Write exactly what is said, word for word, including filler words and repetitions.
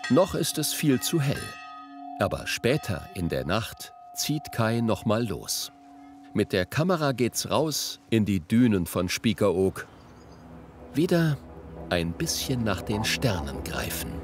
Noch ist es viel zu hell. Aber später in der Nacht zieht Kai noch mal los. Mit der Kamera geht's raus in die Dünen von Spiekeroog. Wieder ein bisschen nach den Sternen greifen.